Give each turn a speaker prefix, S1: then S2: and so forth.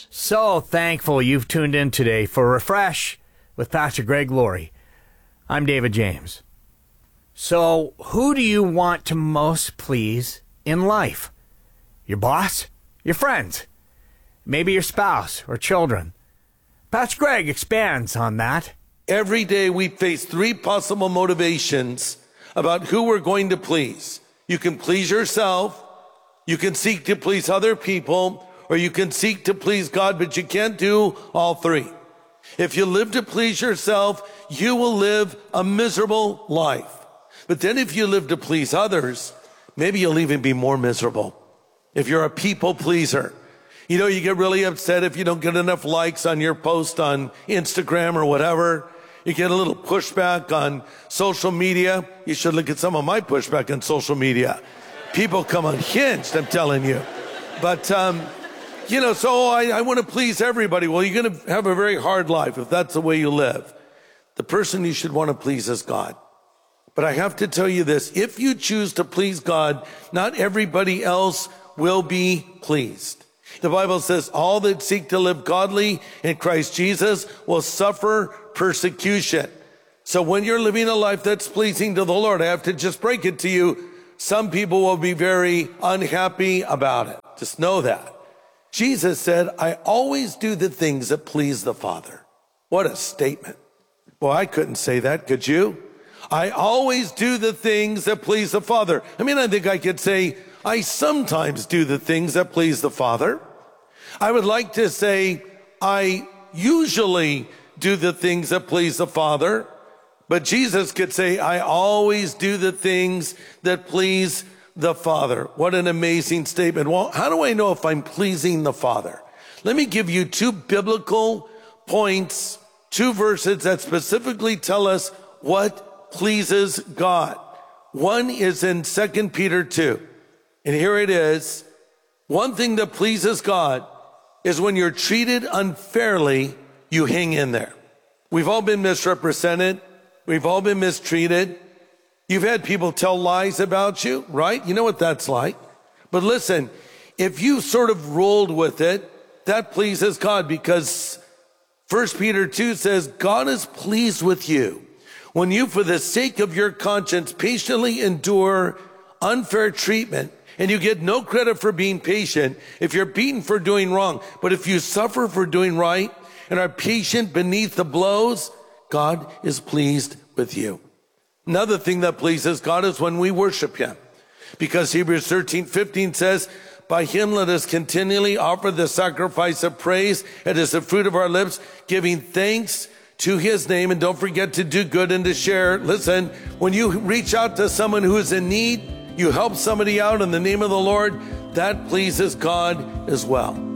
S1: So thankful you've tuned in today for Refresh with Pastor Greg Laurie. I'm David James. So, who do you want to most please in life? Your boss? Your friends? Maybe your spouse or children? Pastor Greg expands on that.
S2: Every day we face three possible motivations about who we're going to please. You can please yourself, you can seek to please other people, or you can seek to please God, but you can't do all three. If you live to please yourself, you will live a miserable life. But then if you live to please others, maybe you'll even be more miserable. If you're a people pleaser, you know, you get really upset if you don't get enough likes on your post on Instagram or whatever. You get a little pushback on social media. You should look at some of my pushback on social media. People come unhinged, I'm telling you. But, so I want to please everybody. Well, you're going to have a very hard life if that's the way you live. The person you should want to please is God. But I have to tell you this, if you choose to please God, not everybody else will be pleased. The Bible says all that seek to live godly in Christ Jesus will suffer persecution. So when you're living a life that's pleasing to the Lord, I have to just break it to you, some people will be very unhappy about it. Just know that. Jesus said, I always do the things that please the Father. What a statement. Well, I couldn't say that, could you? I always do the things that please the Father. I mean, I think I could say, I sometimes do the things that please the Father. I would like to say, I usually do the things that please the Father. But Jesus could say, I always do the things that please the Father. What an amazing statement. Well, how do I know if I'm pleasing the Father? Let me give you two biblical points, two verses that specifically tell us what pleases God. One is in 2 Peter 2. And here it is. One thing that pleases God is when you're treated unfairly, you hang in there. We've all been misrepresented. We've all been mistreated. You've had people tell lies about you, right? You know what that's like. But listen, if you sort of rolled with it, that pleases God, because 1 Peter 2 says, God is pleased with you when you, for the sake of your conscience, patiently endure unfair treatment, and you get no credit for being patient if you're beaten for doing wrong. But if you suffer for doing right and are patient beneath the blows, God is pleased with you. Another thing that pleases God is when we worship him, because Hebrews 13:15 says, by him let us continually offer the sacrifice of praise. It is the fruit of our lips, giving thanks to his name. And don't forget to do good and to share. Listen, when you reach out to someone who is in need, you help somebody out in the name of the Lord, that pleases God as well.